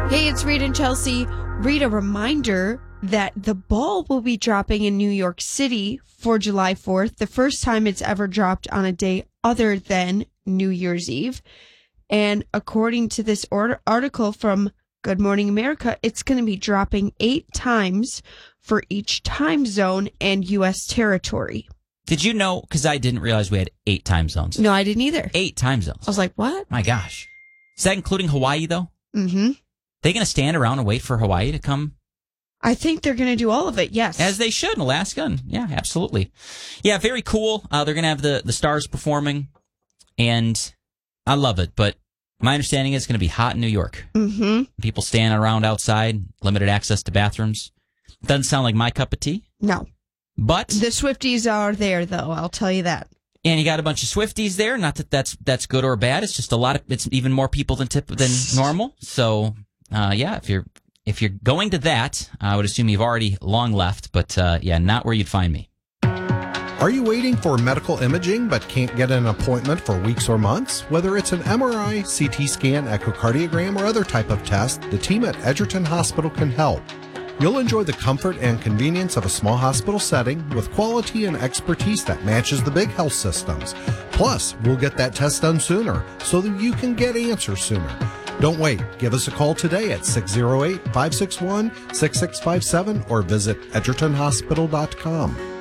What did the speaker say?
Hey, it's Reed and Chelsea. Read a reminder that the ball will be dropping in New York City for July 4th, the first time it's ever dropped on a day other than New Year's Eve. And according to this article from Good Morning America, it's going to be dropping 8 times for each time zone and U.S. territory. Did you know? Because I didn't realize we had 8 time zones. No, I didn't either. 8 time zones. I was like, what? My gosh. Is that including Hawaii, though? Mm-hmm. They going to stand around and wait for Hawaii to come? I think they're going to do all of it, yes. As they should in Alaska. And yeah, absolutely. Yeah, very cool. They're going to have the stars performing, and I love it. But my understanding is it's going to be hot in New York. Mm-hmm. People standing around outside, limited access to bathrooms. Doesn't sound like my cup of tea. No. But the Swifties are there, though. I'll tell you that. And you got a bunch of Swifties there. Not that that's good or bad. It's just it's even more people than normal. So yeah, if you're going to that, I would assume you've already long left. But yeah, not where you'd find me. Are you waiting for medical imaging but can't get an appointment for weeks or months? Whether it's an MRI, CT scan, echocardiogram, or other type of test, the team at Edgerton Hospital can help. You'll enjoy the comfort and convenience of a small hospital setting with quality and expertise that matches the big health systems. Plus, we'll get that test done sooner so that you can get answers sooner. Don't wait. Give us a call today at 608-561-6657 or visit edgertonhospital.com.